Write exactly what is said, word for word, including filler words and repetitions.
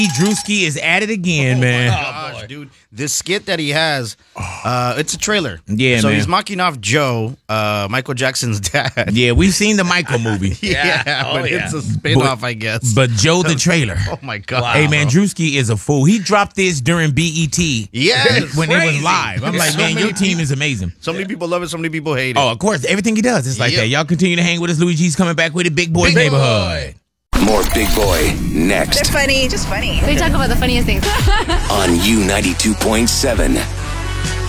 Drewski is at it again, oh man. Gosh, dude, this skit that he has, uh, it's a trailer. Yeah, so man. he's mocking off Joe, uh, Michael Jackson's dad. Yeah, we've seen the Michael movie. yeah, Yeah. Oh, but yeah. it's a spin-off, But- I guess. But Joe the trailer. oh my god, Wow. Hey, man, Drewski is a fool. He dropped this during B E T. Yes, when it was crazy. live. I'm like, So man, many your team people- is amazing. So many people love it, so many people hate it. Oh, of course, everything he does, it's like Yep. that. Y'all continue to hang with us. Louis G's coming back with it. Big Boy's Big Neighborhood. More Big Boy next They're funny, just funny. They talk about the funniest things. on U ninety-two point seven.